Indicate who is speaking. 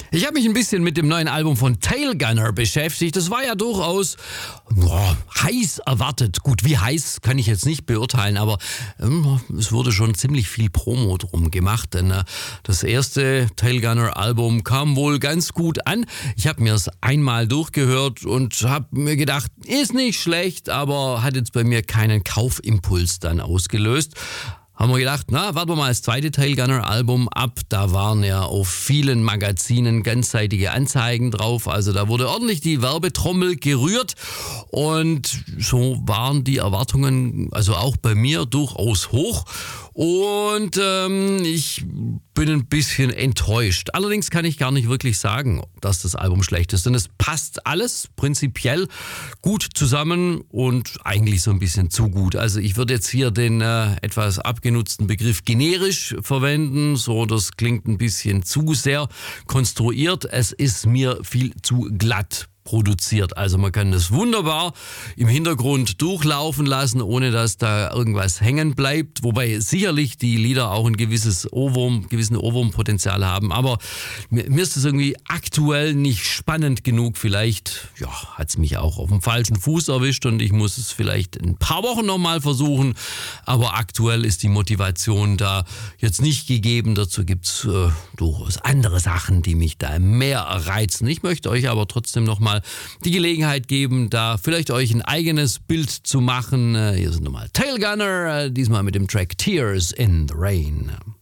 Speaker 1: Ich habe mich ein bisschen mit dem neuen Album von Tail Gunner beschäftigt. Das war ja durchaus heiß erwartet. Gut, wie heiß kann ich jetzt nicht beurteilen, aber es wurde schon ziemlich viel Promo drum gemacht. Denn das erste Tail Gunner Album kam wohl ganz gut an. Ich habe mir es einmal durchgehört und habe mir gedacht, ist nicht schlecht, aber hat jetzt bei mir keinen Kaufimpuls dann ausgelöst. Haben wir gedacht, warten wir mal das zweite Tail Gunner Album ab. Da waren ja auf vielen Magazinen ganzseitige Anzeigen drauf. Also da wurde ordentlich die Werbetrommel gerührt. Und so waren die Erwartungen, also auch bei mir, durchaus hoch. Und ich bin ein bisschen enttäuscht. Allerdings kann ich gar nicht wirklich sagen, dass das Album schlecht ist. Denn es passt alles prinzipiell gut zusammen und eigentlich so ein bisschen zu gut. Also ich würde jetzt hier den etwas abgenutzten Begriff generisch verwenden. So, das klingt ein bisschen zu sehr konstruiert. Es ist mir viel zu glatt produziert. Also man kann das wunderbar im Hintergrund durchlaufen lassen, ohne dass da irgendwas hängen bleibt. Wobei sicherlich die Lieder auch ein gewissen Ohrwurmpotenzial haben. Aber mir ist es irgendwie aktuell nicht spannend genug. Vielleicht hat es mich auch auf dem falschen Fuß erwischt und ich muss es vielleicht ein paar Wochen nochmal versuchen. Aber aktuell ist die Motivation da jetzt nicht gegeben. Dazu gibt es durchaus andere Sachen, die mich da mehr reizen. Ich möchte euch aber trotzdem nochmal die Gelegenheit geben, da vielleicht euch ein eigenes Bild zu machen. Hier sind nochmal Tail Gunner, diesmal mit dem Track Tears in the Rain.